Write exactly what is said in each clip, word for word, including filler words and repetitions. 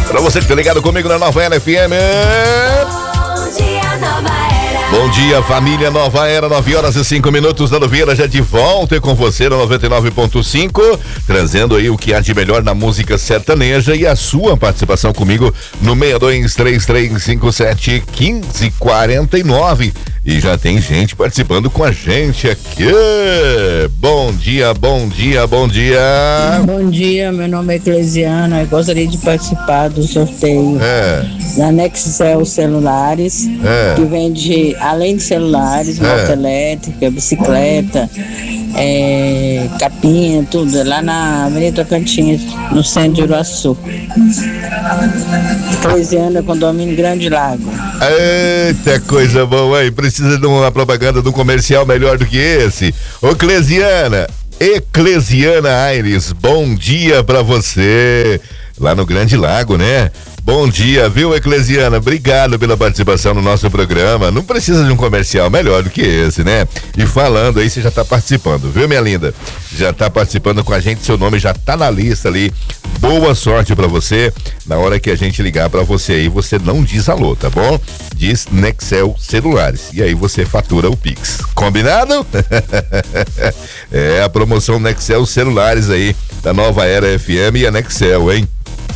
Pra você que tá ligado comigo na Nova Era F M. Bom dia, Nova Era. Bom dia, família Nova Era, nove horas e cinco minutos. Nando Vieira já de volta com você na noventa e nove ponto cinco, trazendo aí o que há de melhor na música sertaneja e a sua participação comigo no seis dois três três cinco sete um cinco quatro nove. E já tem gente participando com a gente aqui. Bom dia, bom dia, bom dia. Bom dia, meu nome é Eclesiana. Eu gostaria de participar do sorteio É. da Nexel Celulares, É. que vende, além de celulares, É. moto elétrica, bicicleta, é, capinha, tudo, é lá na Avenida Tocantins, no centro de Uruaçu. Eclesiana, condomínio Grande Lago. Eita, coisa boa, hein? Precisa de uma propaganda, de um comercial melhor do que esse. Ô, Eclesiana, Eclesiana Aires, bom dia pra você. Lá no Grande Lago, né? Bom dia, viu, Eclesiana? Obrigado pela participação no nosso programa. Não precisa de um comercial melhor do que esse, né? E falando aí, você já tá participando, viu, minha linda? Já tá participando com a gente, seu nome já tá na lista ali. Boa sorte pra você. Na hora que a gente ligar pra você aí, você não diz alô, tá bom? Diz Nexel Celulares. E aí você fatura o Pix. Combinado? É a promoção Nexel Celulares aí, da Nova Era F M e a Nexel, hein?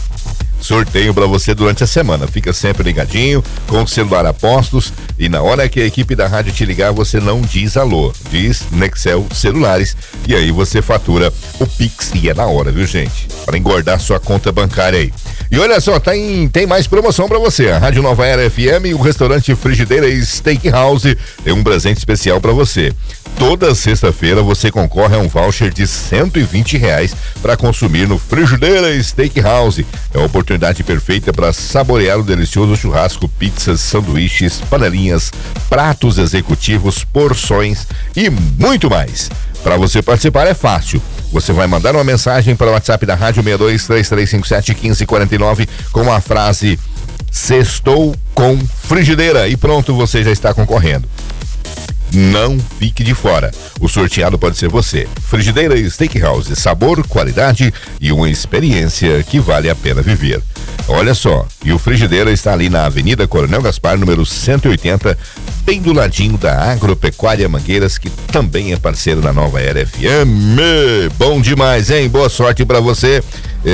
Sorteio pra você durante a semana. Fica sempre ligadinho, com o celular a postos, e na hora que a equipe da rádio te ligar, você não diz alô, diz Nexel Celulares, e aí você fatura o Pix, e é na hora, viu, gente? Para engordar sua conta bancária aí. E olha só, tem, tem mais promoção pra você. A Rádio Nova Era F M e o restaurante Frigideira Steakhouse tem um presente especial pra você. Toda sexta-feira você concorre a um voucher de cento e vinte reais para consumir no Frigideira Steakhouse. É a oportunidade perfeita para saborear o delicioso churrasco, pizzas, sanduíches, panelinhas, pratos executivos, porções e muito mais. Para você participar é fácil. Você vai mandar uma mensagem para o WhatsApp da rádio seis dois três três cinco sete um cinco quatro nove com a frase "Sextou com Frigideira" e pronto, você já está concorrendo. Não fique de fora. O sorteado pode ser você. Frigideira Steakhouse, sabor, qualidade e uma experiência que vale a pena viver. Olha só, e o Frigideira está ali na Avenida Coronel Gaspar, número cento e oitenta, bem do ladinho da Agropecuária Mangueiras, que também é parceiro da Nova Era F M. Bom demais, hein? Boa sorte pra você.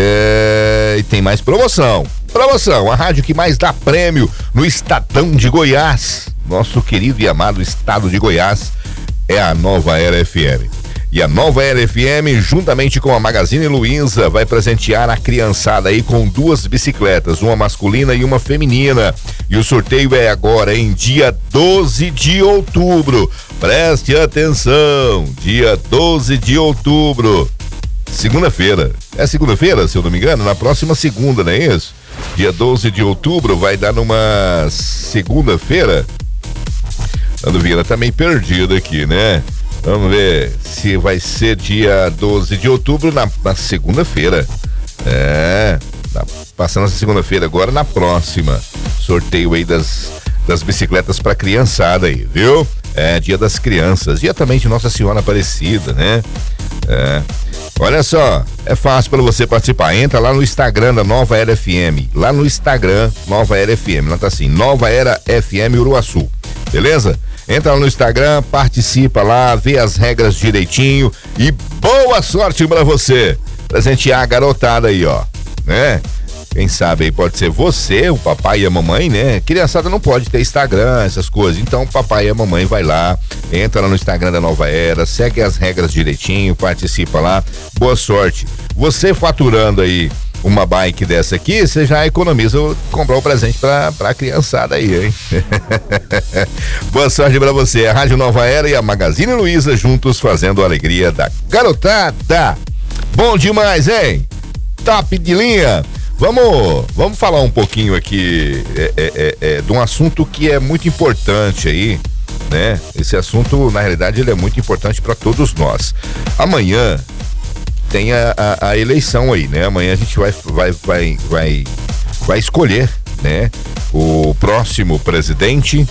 É... E tem mais promoção. Promoção, a rádio que mais dá prêmio no Estadão de Goiás. Nosso querido e amado estado de Goiás é a Nova Era F M. E a Nova Era F M, juntamente com a Magazine Luiza, vai presentear a criançada aí com duas bicicletas, uma masculina e uma feminina. E o sorteio é agora, em dia doze de outubro. Preste atenção, dia doze de outubro. Segunda-feira. É segunda-feira, se eu não me engano? Na próxima segunda, não é isso? Dia doze de outubro vai dar numa segunda-feira. Nando Vieira tá meio perdido aqui, né? Vamos ver se vai ser dia doze de outubro na, na segunda-feira. É, tá passando essa segunda-feira agora, na próxima. Sorteio aí das, das bicicletas pra criançada aí, viu? É, dia das crianças. Dia também de Nossa Senhora Aparecida, né? É. Olha só, é fácil para você participar. Entra lá no Instagram da Nova Era F M. Lá no Instagram, Nova Era F M. Lá tá assim, Nova Era F M Uruaçu. Beleza? Entra lá no Instagram, participa lá, vê as regras direitinho e boa sorte pra você. Presentear a garotada aí, ó. Né? Quem sabe aí pode ser você, o papai e a mamãe, né? Criançada não pode ter Instagram, essas coisas. Então o papai e a mamãe vai lá, entra lá no Instagram da Nova Era, segue as regras direitinho, participa lá. Boa sorte. Você faturando aí uma bike dessa aqui, você já economiza comprar um presente pra, pra criançada aí, hein? Boa sorte pra você. A Rádio Nova Era e a Magazine Luiza juntos fazendo a alegria da garotada. Bom demais, hein? Top de linha. Vamos, vamos falar um pouquinho aqui é, é, é, de um assunto que é muito importante aí, né? Esse assunto, na realidade, ele é muito importante para todos nós. Amanhã tem a, a, a eleição aí, né? Amanhã a gente vai, vai, vai, vai, vai escolher, né? O próximo presidente,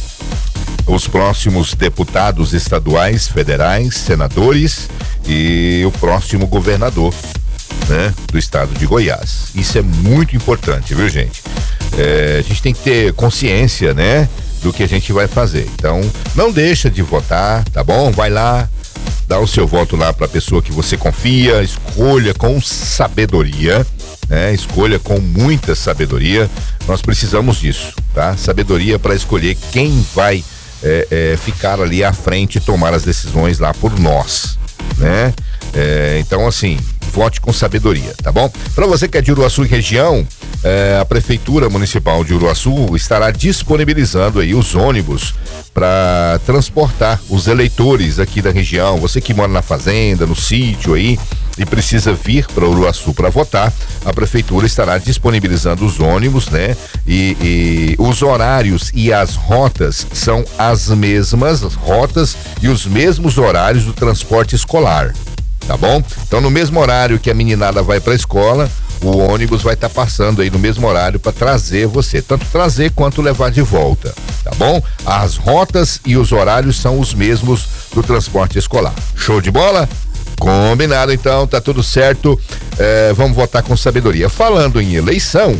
os próximos deputados estaduais, federais, senadores e o próximo governador. né, do estado de Goiás. Isso é muito importante, viu, gente? É, a gente tem que ter consciência, né, do que a gente vai fazer. Então, não deixa de votar, tá bom? Vai lá, dá o seu voto lá para a pessoa que você confia, escolha com sabedoria, né? Escolha com muita sabedoria. Nós precisamos disso, tá? Sabedoria para escolher quem vai é, é, ficar ali à frente e tomar as decisões lá por nós, né? É, então, assim, vote com sabedoria, tá bom? Para você que é de Uruaçu e região, é, a Prefeitura Municipal de Uruaçu estará disponibilizando aí os ônibus para transportar os eleitores aqui da região. Você que mora na fazenda, no sítio aí e precisa vir para Uruaçu para votar, a Prefeitura estará disponibilizando os ônibus, né? E, e os horários e as rotas são as mesmas rotas e os mesmos horários do transporte escolar. Tá bom? Então, no mesmo horário que a meninada vai para a escola, o ônibus vai estar tá passando aí no mesmo horário para trazer você, tanto trazer quanto levar de volta, tá bom? As rotas e os horários são os mesmos do transporte escolar. Show de bola? Combinado, então, tá tudo certo. É, vamos votar com sabedoria. Falando em eleição,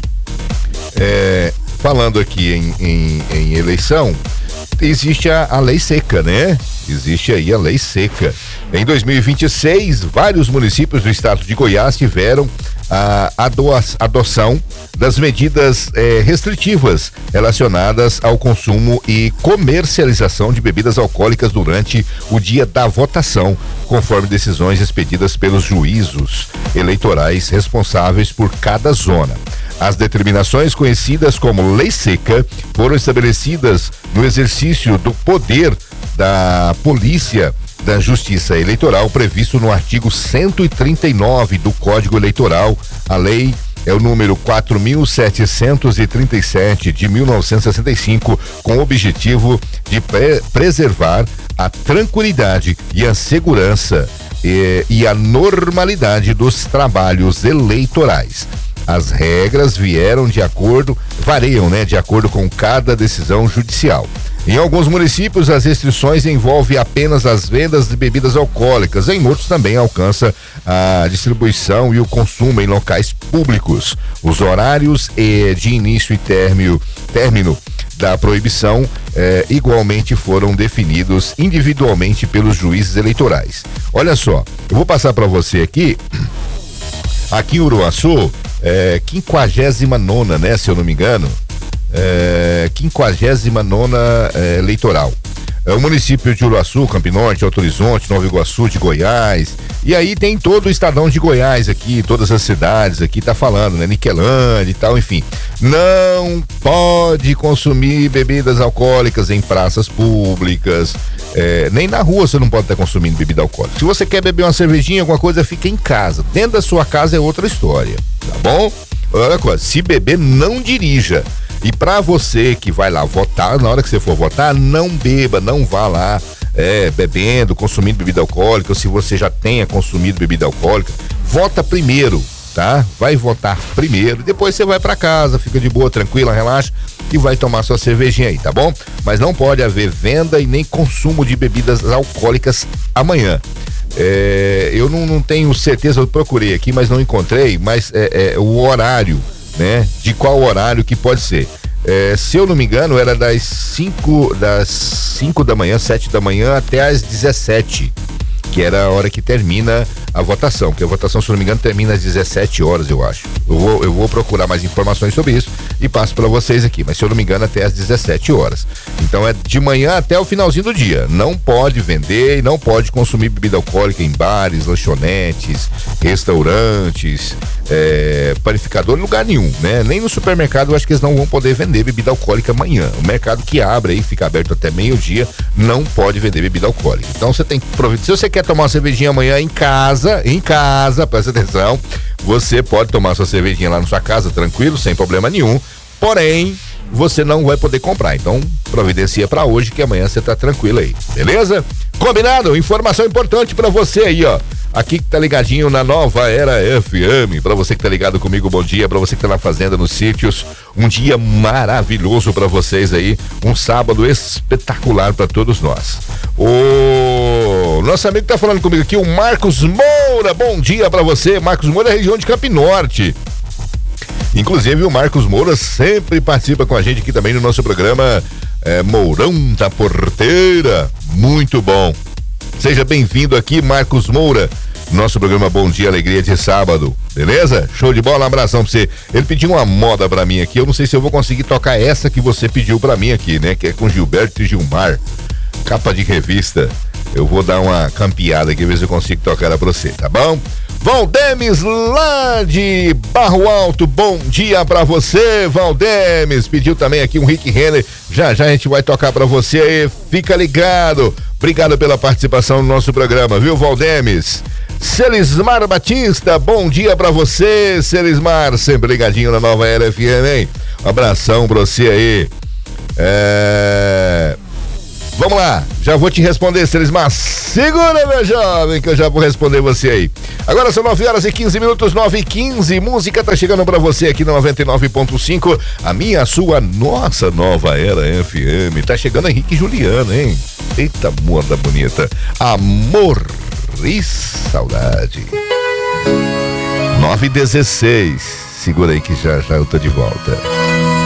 é, falando aqui em, em, em eleição, existe a, a lei seca, né? Existe aí a lei seca. Em dois mil e vinte e seis, vários municípios do estado de Goiás tiveram a adoção das medidas eh, restritivas relacionadas ao consumo e comercialização de bebidas alcoólicas durante o dia da votação, conforme decisões expedidas pelos juízos eleitorais responsáveis por cada zona. As determinações conhecidas como lei seca foram estabelecidas no exercício do poder da Polícia da Justiça Eleitoral previsto no artigo cento e trinta e nove do Código Eleitoral. A lei é o número quatro mil setecentos e trinta e sete de mil novecentos e sessenta e cinco, com o objetivo de pre- preservar a tranquilidade e a segurança e, e a normalidade dos trabalhos eleitorais. As regras vieram de acordo, variam, né, de acordo com cada decisão judicial. Em alguns municípios, as restrições envolvem apenas as vendas de bebidas alcoólicas. Em outros também alcança a distribuição e o consumo em locais públicos. Os horários eh, de início e término, término da proibição eh, igualmente foram definidos individualmente pelos juízes eleitorais. Olha só, eu vou passar para você aqui, aqui em Uruaçu, é, quinquagésima nona, né, se eu não me engano, é, quinquagésima nona é, eleitoral. É o município de Uruaçu, Campinorte, Alto Horizonte, Nova Iguaçu, de Goiás. E aí tem todo o estadão de Goiás aqui, todas as cidades aqui, tá falando, né? Niquelândia e tal, enfim. Não pode consumir bebidas alcoólicas em praças públicas, é, nem na rua você não pode estar consumindo bebida alcoólica. Se você quer beber uma cervejinha, alguma coisa, fica em casa. Dentro da sua casa é outra história, tá bom? Olha coisa, se beber, não dirija. E para você que vai lá votar, na hora que você for votar, não beba, não vá lá é, bebendo, consumindo bebida alcoólica, ou se você já tenha consumido bebida alcoólica, vota primeiro, tá? Vai votar primeiro, depois você vai para casa, fica de boa, tranquila, relaxa e vai tomar sua cervejinha aí, tá bom? Mas não pode haver venda e nem consumo de bebidas alcoólicas amanhã. É, eu não, não tenho certeza, eu procurei aqui, mas não encontrei, mas é, é, o horário, né? De qual horário que pode ser. É, se eu não me engano, era das cinco das cinco da manhã, sete da manhã até as dezessete, que era a hora que termina a votação, porque a votação, se eu não me engano, termina às dezessete horas, eu acho. Eu vou, eu vou procurar mais informações sobre isso e passo para vocês aqui, mas se eu não me engano, até às dezessete horas. Então é de manhã até o finalzinho do dia. Não pode vender e não pode consumir bebida alcoólica em bares, lanchonetes, restaurantes, é, panificador, em lugar nenhum, né? Nem no supermercado eu acho que eles não vão poder vender bebida alcoólica amanhã. O mercado que abre aí, fica aberto até meio-dia, não pode vender bebida alcoólica. Então você tem que aproveitar. Se você quer tomar uma cervejinha amanhã em casa, em casa, presta atenção, você pode tomar sua cervejinha lá na sua casa, tranquilo, sem problema nenhum, porém, você não vai poder comprar, então providencia pra hoje que amanhã você tá tranquilo aí, beleza? Combinado? Informação importante pra você aí, ó, aqui que tá ligadinho na Nova Era F M, pra você que tá ligado comigo, bom dia, pra você que tá na fazenda, nos sítios, um dia maravilhoso pra vocês aí, um sábado espetacular pra todos nós. O nosso amigo tá falando comigo aqui, o Marcos Moura. Bom dia pra você, Marcos Moura, região de Campinorte. Inclusive o Marcos Moura sempre participa com a gente aqui também no nosso programa é, Mourão da Porteira. Muito bom. Seja bem-vindo aqui, Marcos Moura, nosso programa Bom Dia Alegria de sábado, beleza? Show de bola, um abração pra você. Ele pediu uma moda pra mim aqui, eu não sei se eu vou conseguir tocar essa que você pediu pra mim aqui, né? Que é com Gilberto e Gilmar, capa de revista. Eu vou dar uma campeada aqui, ver se eu consigo tocar ela pra você, tá bom? Valdemes lá de Barro Alto, bom dia pra você, Valdemes. Pediu também aqui um Rick Renner, já já a gente vai tocar pra você aí, fica ligado. Obrigado pela participação no nosso programa, viu, Valdemes? Celismar Batista, bom dia pra você, Celismar, sempre ligadinho na Nova Era F M, hein? Um abração pra você aí. É... Vamos lá, já vou te responder, Celismar. Segura, meu jovem, que eu já vou responder você aí. Agora são nove horas e quinze minutos, nove e quinze. Música tá chegando pra você aqui na noventa e nove ponto cinco. A minha, a sua, nossa Nova Era F M. Tá chegando Henrique e Juliano, hein? Eita, moda bonita. Amor e saudade. nove e dezesseis. Segura aí que já já eu tô de volta.